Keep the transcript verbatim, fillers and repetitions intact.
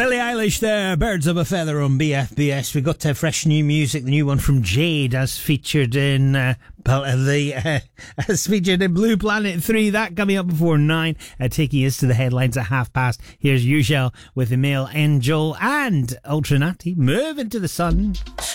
Billie Eilish there, Birds of a Feather on B F B S. We got uh, fresh new music, the new one from Jade, as featured in uh, the uh, as featured in Blue Planet three. That coming up before nine, uh, taking us to the headlines at half past. Here's Usual with the Male Angel and Ultranati, Move Into the Sun.